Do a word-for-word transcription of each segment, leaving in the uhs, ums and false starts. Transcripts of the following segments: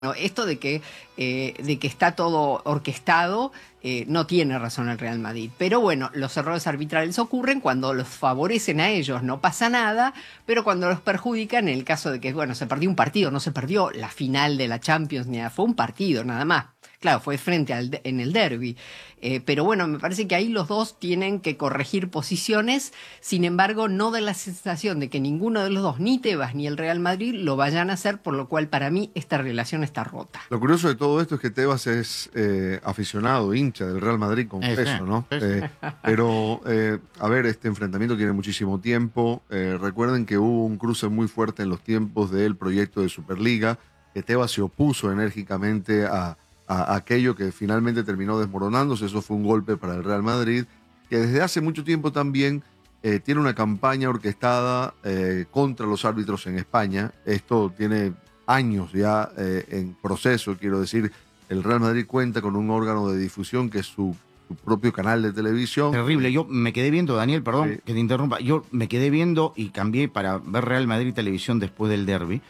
No, esto de que, eh, de que está todo orquestado eh, no tiene razón el Real Madrid. Pero bueno, los errores arbitrales ocurren cuando los favorecen a ellos, no pasa nada, pero cuando los perjudican, en el caso de que, bueno, se perdió un partido, no se perdió la final de la Champions, ni nada, fue un partido nada más. Claro, fue frente al en el derbi. Eh, pero bueno, me parece que ahí los dos tienen que corregir posiciones. Sin embargo, no da la sensación de que ninguno de los dos, ni Tebas ni el Real Madrid, lo vayan a hacer, por lo cual para mí esta relación está rota. Lo curioso de todo esto es que Tebas es eh, aficionado, hincha del Real Madrid, confeso, Ese, ¿no? ese. Eh, pero, eh, a ver, este enfrentamiento tiene muchísimo tiempo. Eh, recuerden que hubo un cruce muy fuerte en los tiempos del proyecto de Superliga, que Tebas se opuso enérgicamente a a aquello que finalmente terminó desmoronándose. Eso fue un golpe para el Real Madrid, que desde hace mucho tiempo también eh, tiene una campaña orquestada eh, contra los árbitros en España. Esto tiene años ya eh, en proceso, quiero decir. El Real Madrid cuenta con un órgano de difusión que es su, su propio canal de televisión. Terrible. Yo me quedé viendo, Daniel, perdón Sí. que te interrumpa, yo me quedé viendo y cambié para ver Real Madrid Televisión después del derbi,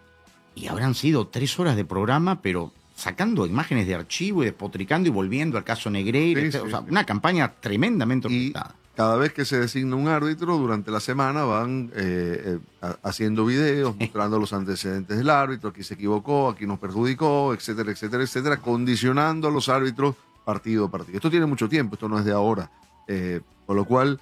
y habrán sido tres horas de programa, pero sacando imágenes de archivo y despotricando y volviendo al caso Negreira. Sí, este, sí, o sea, sí. una campaña tremendamente Y orquestada. cada vez que se designa un árbitro, durante la semana van eh, eh, haciendo videos, mostrando los antecedentes del árbitro, aquí se equivocó, aquí nos perjudicó, etcétera, etcétera, etcétera, condicionando a los árbitros partido a partido. Esto tiene mucho tiempo, esto no es de ahora. Eh, por lo cual,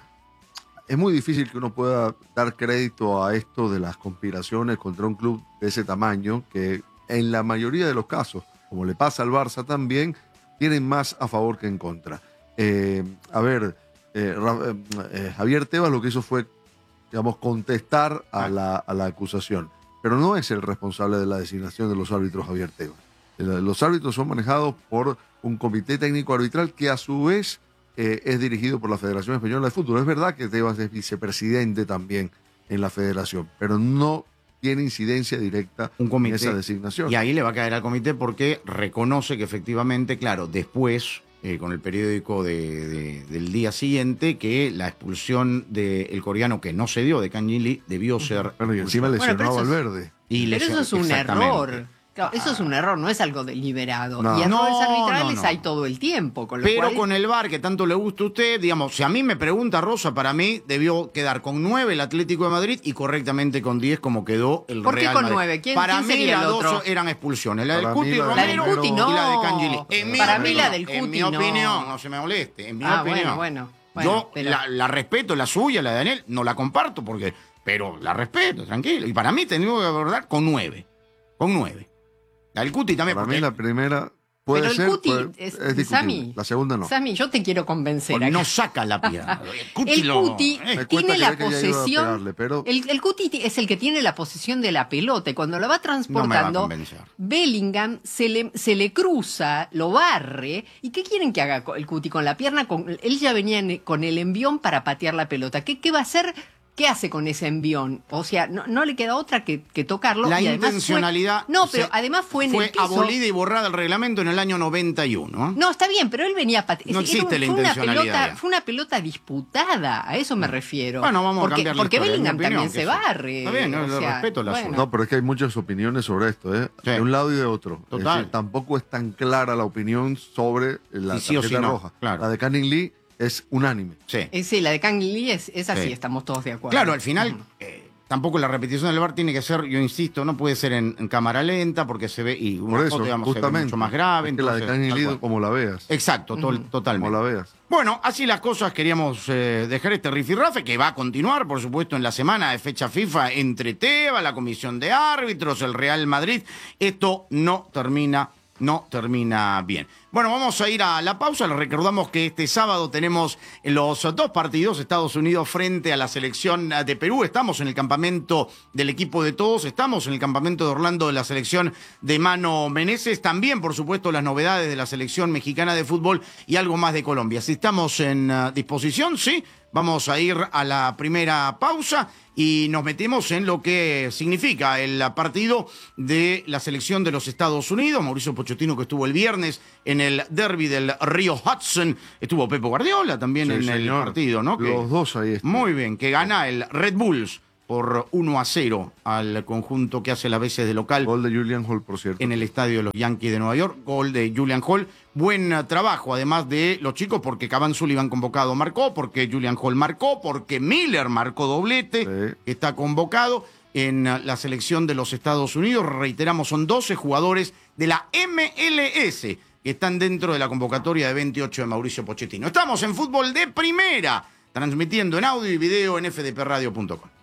es muy difícil que uno pueda dar crédito a esto de las conspiraciones contra un club de ese tamaño, que en la mayoría de los casos, como le pasa al Barça también, tienen más a favor que en contra. Eh, a ver, eh, Ra- eh, Javier Tebas lo que hizo fue, digamos, contestar a la, a la acusación, pero no es el responsable de la designación de los árbitros Javier Tebas. El- Los árbitros son manejados por un comité técnico arbitral que a su vez eh, es dirigido por la Federación Española de Fútbol. Es verdad que Tebas es vicepresidente también en la federación, pero no tiene incidencia directa Un comité, en esa designación. y ahí le va a caer al comité porque reconoce que efectivamente, claro, después, eh, con el periódico de, de- del día siguiente, que la expulsión del coreano que no se dio, de Kang In Lee, debió ser Bueno, y encima Bueno, pero lesionó a eso es- Valverde. y Pero lesión- eso es un exactamente. error. Claro, eso es un error, no es algo deliberado. No. Y errores No, arbitrales no, no. hay todo el tiempo. Con lo Pero cual, con el V A R, que tanto le gusta a usted, digamos, si a mí me pregunta Rosa, para mí debió quedar con nueve el Atlético de Madrid y correctamente con diez como quedó el ¿Por qué Real con Madrid. nueve? ¿Quién- para quién mí sería el las dos otro? eran expulsiones, la del Para Cuti mí la Romero del La del Cuti y la de no. Cangeli. En mi Para mí opinión, la del En mi Cuti no. opinión, no se me moleste, en mi Ah, opinión. bueno, bueno. bueno, Yo pero- la, la respeto, la suya, la de Daniel, no la comparto porque, pero la respeto, tranquilo. Y para mí tendría que abordar con nueve, con nueve. La del Cuti también, Para porque mí la primera puede Pero el ser, Cuti puede- es- es discutible. Sammy. La segunda no. Sammy, yo te quiero convencer. porque acá. no saca la pierna. El Cuti, El lo- Cuti eh. Me tiene cuesta la creer que haya ido a posesión. pegarle, pero- El, el Cuti ti- es el que tiene la posesión de la pelota y cuando la va No me va a transportando, convencer. Bellingham se le, se le cruza, lo barre. ¿Y qué quieren que haga co- el Cuti con la pierna? Con, él ya venía en- con el envión para patear la pelota. ¿Qué, qué va a hacer? ¿Qué hace con ese envión? O sea, no, no le queda otra que, que tocarlo. La y además fue- intencionalidad. no, pero se- además fue en fue el piso. abolida y borrada el reglamento en el año noventa y uno. ¿eh? No, está bien, pero él venía a patear. No existe la fue una intencionalidad pelota, ya. fue una pelota disputada, a eso me refiero. Bueno, vamos porque, a cambiar la Porque historia, Bellingham en mi opinión, también se que sí. barre. Está bien, yo o le sea, respeto la suya. No, pero es que hay muchas opiniones sobre esto, ¿eh? Sí. De un lado y de otro. Total. Es decir, tampoco es tan clara la opinión sobre la Sí, sí o tarjeta sí no, roja. claro. La de Canning Lee es unánime. Sí. Eh, sí, la de Kang Lee es, es así, Sí. estamos todos de acuerdo. Claro, al final, eh, tampoco la repetición del V A R tiene que ser, yo insisto, no puede ser en, en cámara lenta porque se ve, y una Por eso, foto, digamos, se ve justamente. mucho más grave. Es que la de entonces, Canning tal Lee, cual. como la veas. Exacto, tol- Ujú. totalmente. Como la veas. Bueno, así las cosas, queríamos eh, dejar este rifirrafe que va a continuar, por supuesto, en la semana de fecha FIFA entre Teba, la Comisión de Árbitros, el Real Madrid. Esto no termina, no termina bien. Bueno, vamos a ir a la pausa. Les recordamos que este sábado tenemos los dos partidos, Estados Unidos frente a la selección de Perú. Estamos en el campamento del equipo de todos, estamos en el campamento de Orlando de la selección de Mano Meneses. También, por supuesto, las novedades de la selección mexicana de fútbol y algo más de Colombia. Si estamos en uh, disposición, sí, vamos a ir a la primera pausa y nos metemos en lo que significa el partido de la selección de los Estados Unidos. Mauricio Pochettino, que estuvo el viernes en el derby del Río Hudson. Estuvo Pepe Guardiola también Sí, en el señor. partido, ¿no? Que- Los dos ahí están. Muy bien, que gana el Red Bulls por uno a cero al conjunto que hace las veces de local. Gol de Julian Hall, por cierto. En el estadio de los Yankees de Nueva York. Gol de Julian Hall. Buen uh, trabajo, además de los chicos, porque Cavan Sullivan convocado marcó, porque Julian Hall marcó, porque Miller marcó doblete, Sí. está convocado en uh, la selección de los Estados Unidos. Reiteramos, son doce jugadores de la M L S que están dentro de la convocatoria de veintiocho de Mauricio Pochettino. Estamos en Fútbol de Primera, transmitiendo en audio y video en f d p radio punto com.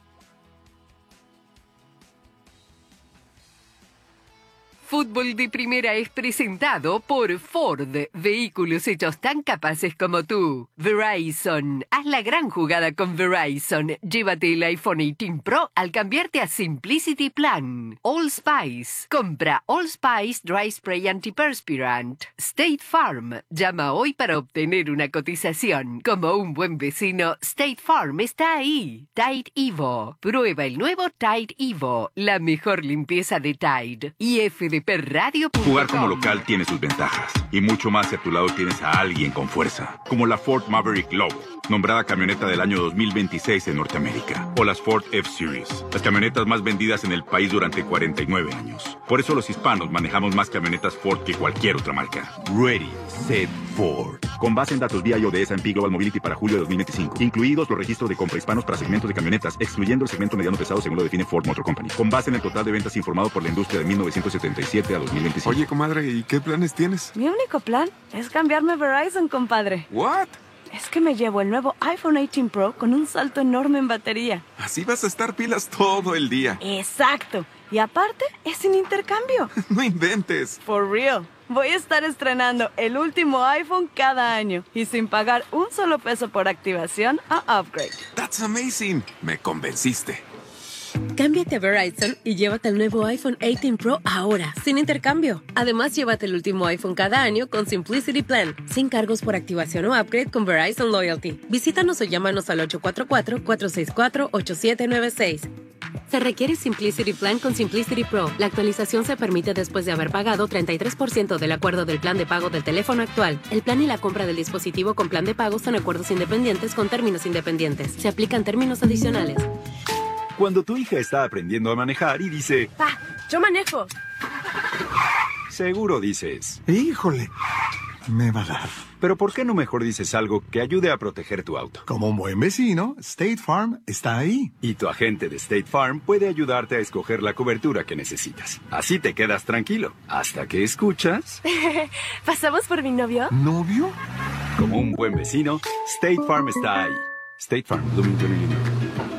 Fútbol de Primera es presentado por Ford, vehículos hechos tan capaces como tú. Verizon, haz la gran jugada con Verizon. Llévate el iPhone dieciocho Pro al cambiarte a Simplicity Plan. Allspice, compra Allspice Dry Spray Antiperspirant. State Farm, llama hoy para obtener una cotización. Como un buen vecino, State Farm está ahí. Tide Evo, prueba el nuevo Tide Evo, la mejor limpieza de Tide. Y F D P radio punto com. Jugar como local tiene sus ventajas. Y mucho más si a tu lado tienes a alguien con fuerza. Como la Ford Maverick Lobo, nombrada camioneta del año dos mil veintiséis en Norteamérica. O las Ford F-Series, las camionetas más vendidas en el país durante cuarenta y nueve años. Por eso los hispanos manejamos más camionetas Ford que cualquier otra marca. Ready, set, Ford. Con base en datos V I O de S and P Global Mobility para julio de dos mil veinticinco. Incluidos los registros de compra hispanos para segmentos de camionetas, excluyendo el segmento mediano pesado según lo define Ford Motor Company. Con base en el total de ventas informado por la industria de mil novecientos setenta y siete a dos mil veinticinco. Oye, comadre, ¿y qué planes tienes? Mi único plan es cambiarme a Verizon, compadre. ¿What? Es que me llevo el nuevo iPhone dieciocho Pro con un salto enorme en batería. Así vas a estar pilas todo el día. Exacto. Y aparte, es sin intercambio. No inventes. For real. Voy a estar estrenando el último iPhone cada año y sin pagar un solo peso por activación a upgrade. That's amazing. Me convenciste. Cámbiate a Verizon y llévate el nuevo iPhone dieciocho Pro ahora, sin intercambio. Además, llévate el último iPhone cada año con Simplicity Plan, sin cargos por activación o upgrade con Verizon Loyalty. Visítanos o llámanos al ocho cuatro cuatro, cuatro seis cuatro, ocho siete nueve seis. Se requiere Simplicity Plan con Simplicity Pro. La actualización se permite después de haber pagado treinta y tres por ciento del acuerdo del plan de pago del teléfono actual. El plan y la compra del dispositivo con plan de pago son acuerdos independientes con términos independientes. Se aplican términos adicionales. Cuando tu hija está aprendiendo a manejar y dice... ¡Pa! ¡Yo manejo! Seguro dices... Híjole, me va a dar. Pero ¿por qué no mejor dices algo que ayude a proteger tu auto? Como un buen vecino, State Farm está ahí. Y tu agente de State Farm puede ayudarte a escoger la cobertura que necesitas. Así te quedas tranquilo, hasta que escuchas... ¿Pasamos por mi novio? ¿Novio? Como un buen vecino, State Farm está ahí. State Farm, Bloomington, Illinois.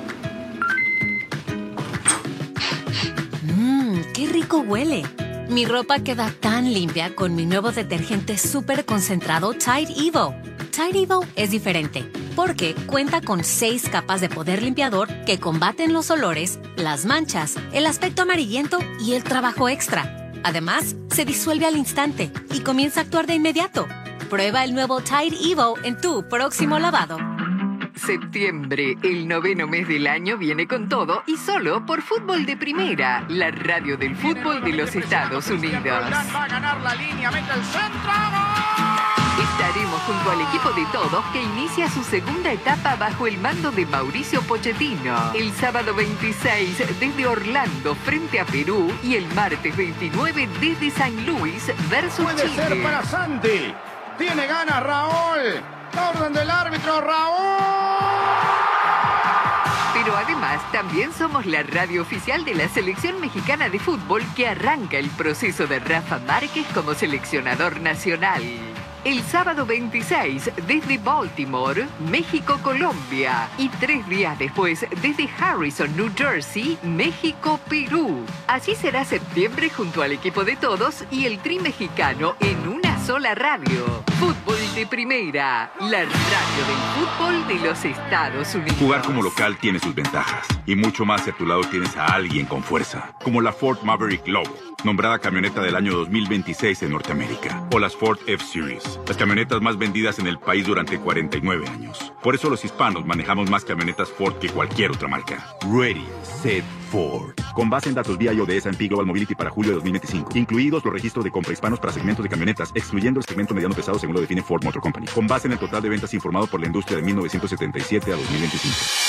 ¡Qué rico huele! Mi ropa queda tan limpia con mi nuevo detergente súper concentrado Tide Evo. Tide Evo es diferente porque cuenta con seis capas de poder limpiador que combaten los olores, las manchas, el aspecto amarillento y el trabajo extra. Además, se disuelve al instante y comienza a actuar de inmediato. Prueba el nuevo Tide Evo en tu próximo lavado. Septiembre, el noveno mes del año, viene con todo y solo por Fútbol de Primera, la radio del fútbol de los Estados Unidos. Va a ganar la línea, mete el centro. Estaremos junto al equipo de todos que inicia su segunda etapa bajo el mando de Mauricio Pochettino. El sábado veintiséis desde Orlando frente a Perú y el martes veintinueve desde San Luis versus Puede Chile. ser para Santi. Tiene ganas Raúl. Orden del árbitro, Raúl. Pero además también somos la radio oficial de la selección mexicana de fútbol que arranca el proceso de Rafa Márquez como seleccionador nacional. El sábado veintiséis desde Baltimore, México-Colombia. Y tres días después desde Harrison, New Jersey, México-Perú. Así será septiembre junto al equipo de todos y el Tri mexicano en una sola radio. Fútbol de Primera, la radio del fútbol de los Estados Unidos. Jugar como local tiene sus ventajas. Y mucho más si a tu lado tienes a alguien con fuerza. Como la Ford Maverick Lobo, nombrada camioneta del año dos mil veintiséis en Norteamérica. O las Ford F-Series, las camionetas más vendidas en el país durante cuarenta y nueve años. Por eso los hispanos manejamos más camionetas Ford que cualquier otra marca. Ready, set, Ford. Con base en datos V I O de S and P Global Mobility para julio de dos mil veinticinco. Incluidos los registros de compra hispanos para segmentos de camionetas, excluyendo el segmento mediano pesado según lo define Ford Motor Company. Con base en el total de ventas informado por la industria de mil novecientos setenta y siete a dos mil veinticinco.